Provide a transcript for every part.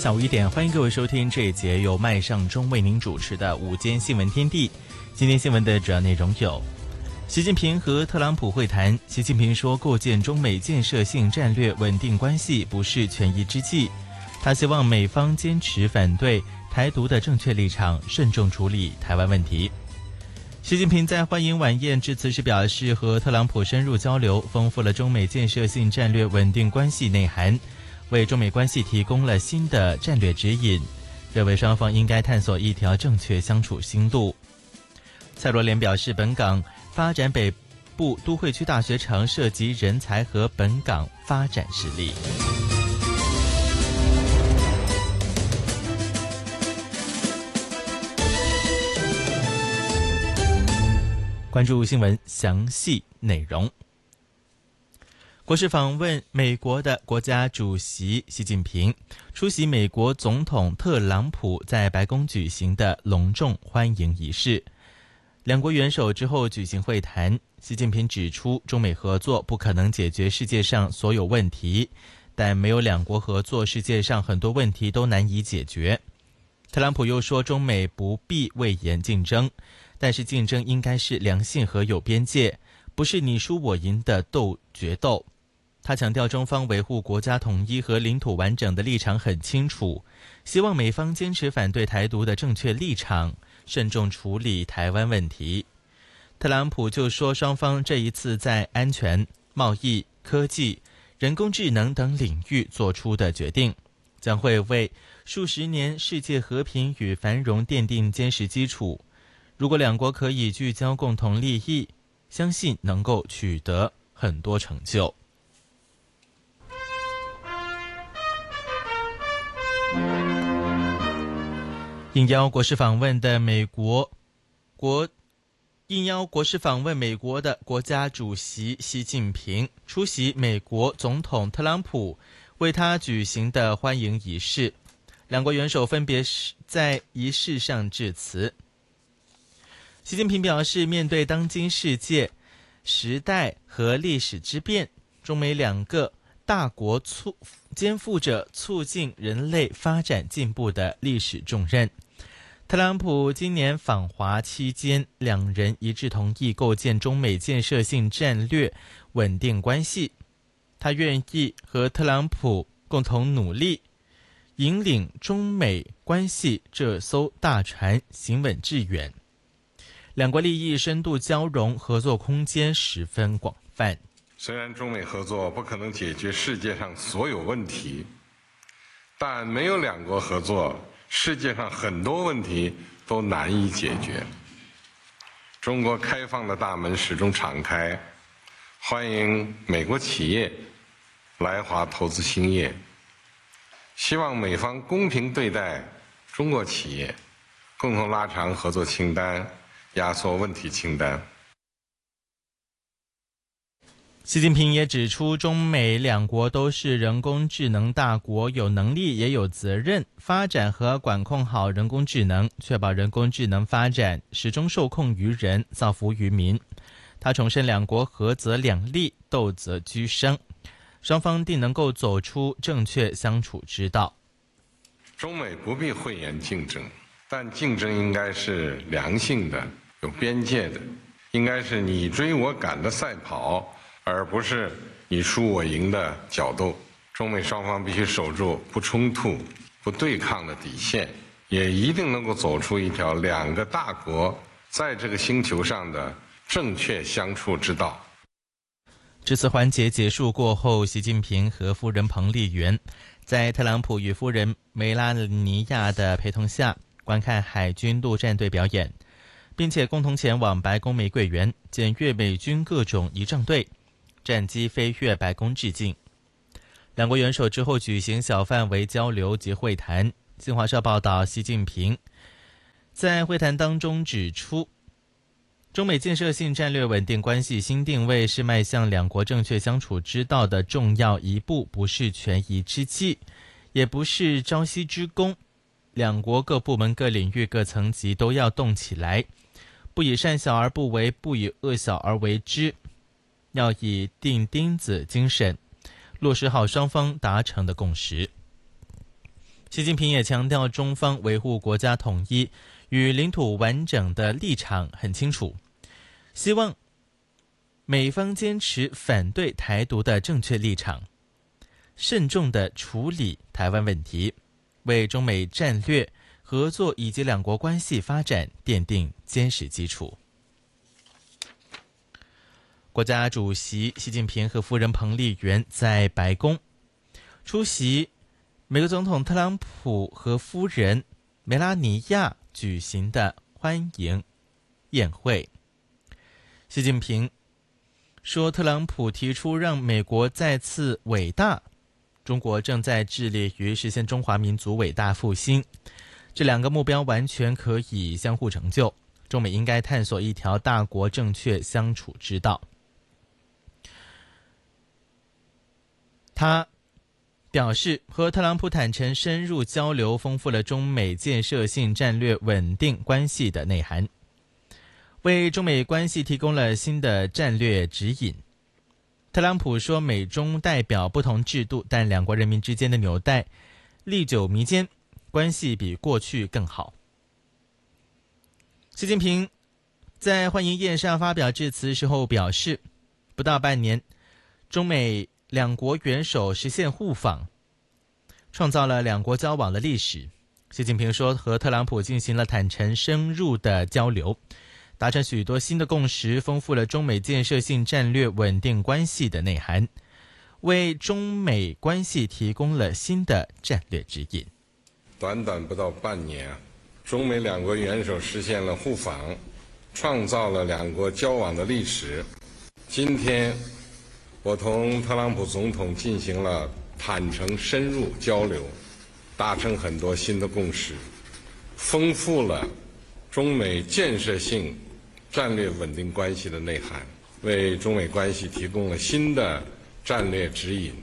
下午1点，欢迎各位收听这一节由麦尚中为您主持的午间新闻天地。今天新闻的主要内容有：习近平和特朗普会谈，习近平说构建中美建设性战略稳定关系不是权宜之计，他希望美方坚持反对台独的正确立场，慎重处理台湾问题。习近平在欢迎晚宴致辞时表示，和特朗普深入交流，丰富了中美建设性战略稳定关系内涵，为中美关系提供了新的战略指引，认为双方应该探索一条正确相处新路。蔡若莲表示，本港发展北部都会区大学城涉及人才和本港发展实力。关注新闻详细内容。国事访问美国的国家主席习近平出席美国总统特朗普在白宫举行的隆重欢迎仪式，两国元首之后举行会谈。习近平指出，中美合作不可能解决世界上所有问题，但没有两国合作，世界上很多问题都难以解决。特朗普又说，中美不必畏严竞争，但是竞争应该是良性和有边界，不是你输我赢的决斗。他强调，中方维护国家统一和领土完整的立场很清楚，希望美方坚持反对台独的正确立场，慎重处理台湾问题。特朗普就说，双方这一次在安全、贸易、科技、人工智能等领域做出的决定，将会为数十年世界和平与繁荣奠定坚实基础。如果两国可以聚焦共同利益，相信能够取得很多成就。应邀国事访问美国的国家主席习近平出席美国总统特朗普为他举行的欢迎仪式，两国元首分别在仪式上致辞。习近平表示，面对当今世界时代和历史之变，中美两个大国肩负着促进人类发展进步的历史重任。特朗普今年访华期间，两人一致同意构建中美建设性战略稳定关系。他愿意和特朗普共同努力，引领中美关系这艘大船行稳致远。两国利益深度交融，合作空间十分广泛。 虽然中美合作不可能解决世界上所有问题，但没有两国合作，世界上很多问题都难以解决。中国开放的大门始终敞开，欢迎美国企业来华投资兴业，希望美方公平对待中国企业，共同拉长合作清单，压缩问题清单。 习近平也指出，中美两国都是人工智能大国，有能力也有责任发展和管控好人工智能，确保人工智能发展始终受控于人，造福于民。他重申，两国合则两利，斗则居生，双方定能够走出正确相处之道。 中美不必讳言竞争，但竞争应该是良性的、有边界的，应该是你追我赶的赛跑，而不是你输我赢的角斗。中美双方必须守住不冲突、不对抗的底线，也一定能够走出一条两个大国在这个星球上的正确相处之道。 致辞环节结束过后，习近平和夫人彭丽媛在特朗普与夫人梅拉尼亚的陪同下观看海军陆战队表演，并且共同前往白宫玫瑰园检阅美军各种仪仗队，战机飞越白宫致敬。两国元首之后举行小范围交流及会谈。新华社报道，习近平在会谈当中指出，中美建设性战略稳定关系新定位是迈向两国正确相处之道的重要一步，不是权宜之计，也不是朝夕之功。两国各部门、各领域、各层级都要动起来，不以善小而不为，不以恶小而为之，要以钉钉子精神落实好双方达成的共识。 习近平也强调，中方维护国家统一与领土完整的立场很清楚，希望美方坚持反对台独的正确立场，慎重地处理台湾问题，为中美战略合作以及两国关系发展奠定坚实基础。国家主席习近平和夫人彭丽媛在白宫出席美国总统特朗普和夫人梅拉尼亚举行的欢迎宴会。习近平说，特朗普提出让美国再次伟大，中国正在致力于实现中华民族伟大复兴，这两个目标完全可以相互成就，中美应该探索一条大国正确相处之道。他表示，和特朗普坦诚深入交流，丰富了中美建设性战略稳定关系的内涵，为中美关系提供了新的战略指引。特朗普说，美中代表不同制度，但两国人民之间的纽带历久弥坚，关系比过去更好。习近平在欢迎宴上发表致辞时候表示，不到半年，中美两国元首实现互访，创造了两国交往的历史。习近平说，和特朗普进行了坦诚深入的交流，达成许多新的共识，丰富了中美建设性战略稳定关系的内涵，为中美关系提供了新的战略指引。 短短不到半年，中美两国元首实现了互访，创造了两国交往的历史。今天我同特朗普总统进行了坦诚深入交流，达成很多新的共识，丰富了中美建设性战略稳定关系的内涵，为中美关系提供了新的战略指引。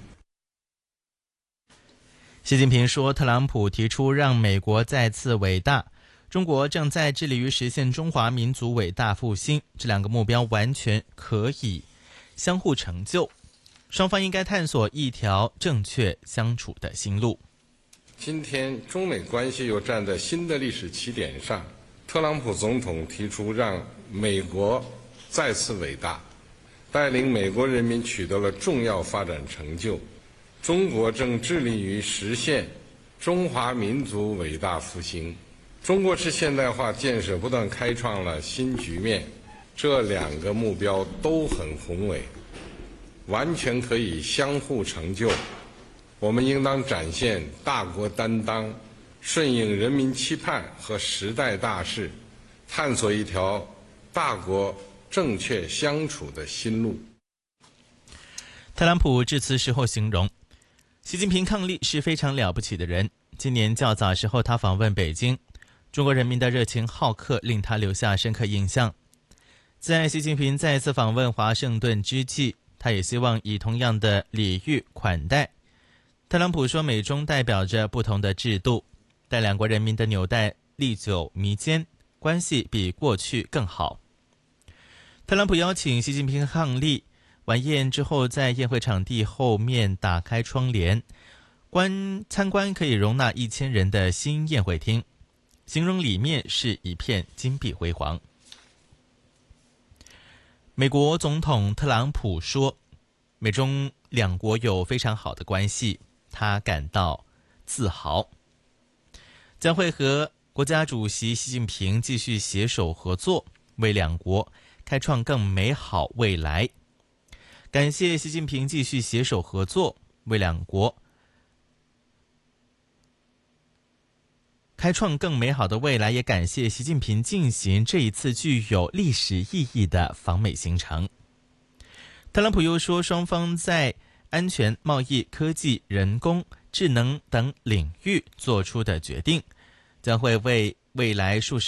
习近平说，特朗普提出让美国再次伟大，中国正在致力于实现中华民族伟大复兴，这两个目标完全可以相互成就，双方应该探索一条正确相处的新路。 今天中美关系又站在新的历史起点上，特朗普总统提出让美国再次伟大，带领美国人民取得了重要发展成就，中国正致力于实现中华民族伟大复兴，中国式现代化建设不断开创了新局面，这两个目标都很宏伟，完全可以相互成就。我们应当展现大国担当，顺应人民期盼和时代大势，探索一条大国正确相处的新路。 特朗普致辞时候形容，习近平伉俪是非常了不起的人。今年较早时候他访问北京，中国人民的热情好客令他留下深刻印象。在习近平再次访问华盛顿之际，他也希望以同样的礼遇款待。特朗普说，美中代表着不同的制度，但两国人民的纽带历久弥坚，关系比过去更好。特朗普邀请习近平伉俪，晚宴之后在宴会场地后面打开窗帘，参观可以容纳1000人的新宴会厅，形容里面是一片金碧辉煌。美国总统特朗普说，美中两国有非常好的关系，他感到自豪，将会和国家主席习近平继续携手合作，为两国开创更美好未来。感谢习近平继续携手合作，为两国开创更美好的未来，也感谢习近平进行这一次具有历史意义的访美行程。特朗普又说，双方在安全、贸易、科技、人工智能等领域做出的决定，将会为未来数十